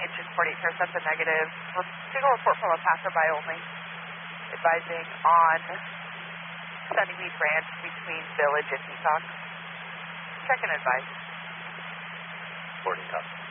engine 48 intercept a negative. Signal report from a passerby only. Advising on Sunnymead Ranch between Village and Peacock. Check and advise. 40 copy.